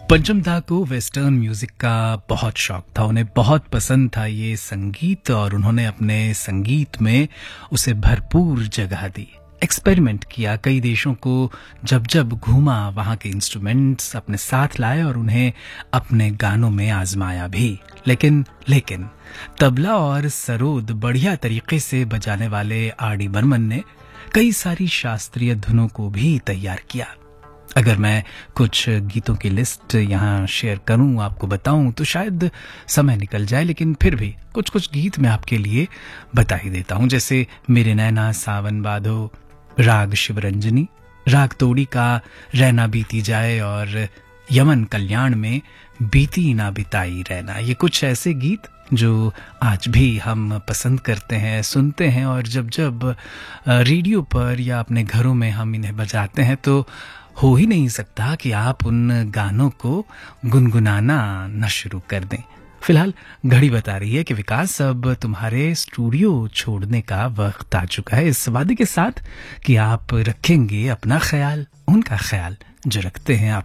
पंचम दा को वेस्टर्न म्यूजिक का बहुत शौक था, उन्हें बहुत पसंद था ये संगीत और उन्होंने अपने संगीत में उसे भरपूर जगह दी। एक्सपेरिमेंट किया, कई देशों को जब जब घूमा वहाँ के इंस्ट्रूमेंट्स अपने साथ लाए और उन्हें अपने गानों में आजमाया भी। लेकिन तबला और सरोद बढ़िया तरीके से बजाने वाले आर डी बर्मन ने कई सारी शास्त्रीय धुनों को भी तैयार किया। अगर मैं कुछ गीतों की लिस्ट यहाँ शेयर करूं, आपको बताऊं तो शायद समय निकल जाए, लेकिन फिर भी कुछ कुछ गीत मैं आपके लिए बता ही देता हूं। जैसे मेरे नैना सावन बाधो, राग शिवरंजनी, राग तोड़ी का रहना बीती जाए और यमन कल्याण में बीती ना बिताई रहना। ये कुछ ऐसे गीत जो आज भी हम पसंद करते हैं, सुनते हैं, और जब जब रेडियो पर या अपने घरों में हम इन्हें बजाते हैं तो हो ही नहीं सकता कि आप उन गानों को गुनगुनाना न शुरू कर दें। फिलहाल घड़ी बता रही है कि विकास, अब तुम्हारे स्टूडियो छोड़ने का वक्त आ चुका है, इस वादे के साथ कि आप रखेंगे अपना ख्याल, उनका ख्याल जो रखते हैं आप